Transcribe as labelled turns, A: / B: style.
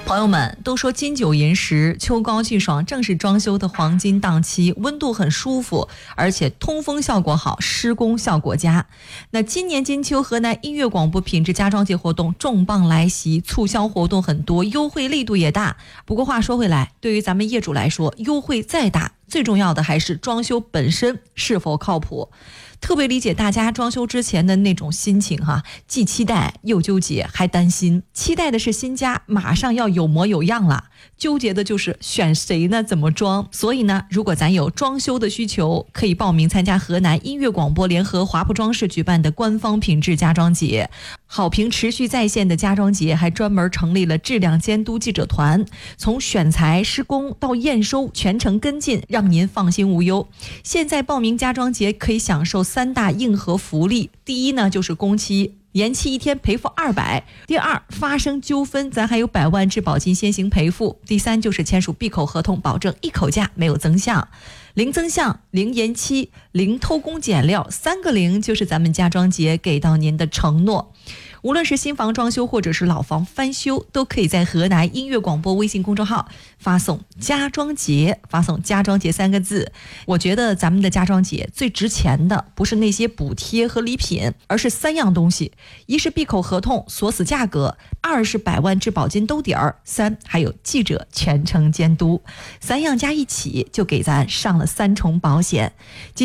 A: 朋友们都说金九银十，秋高气爽正是装修的黄金档期，温度很舒服，而且通风效果好，施工效果佳。那今年金秋河南音乐广播品质家装节活动重磅来袭，促销活动很多，优惠力度也大。不过话说回来，对于咱们业主来说，优惠再大，最重要的还是装修本身是否靠谱。特别理解大家装修之前的那种心情哈，既期待又纠结还担心。期待的是新家马上要有模有样了，纠结的就是选谁呢，怎么装。所以呢，如果咱有装修的需求，可以报名参加河南音乐广播联合华普装饰举办的官方品质家装节。好评持续在线的家装节还专门成立了质量监督记者团，从选材、施工到验收全程跟进，让您放心无忧。现在报名家装节可以享受3大硬核福利，第一呢就是工期延期1天赔付200，第二发生纠纷咱还有100万质保金先行赔付，第三就是签署闭口合同，保证一口价没有增项。零增项、零延期、零偷工减料，3个零就是咱们家装节给到您的承诺。无论是新房装修或者是老房翻修，都可以在河南音乐广播微信公众号发送家装节，发送家装节3个字。我觉得咱们的家装节最值钱的不是那些补贴和礼品，而是3样东西：一是闭口合同锁死价格，2是100万质保金兜底儿，3还有记者全程监督。3样加一起就给咱上了3重保险。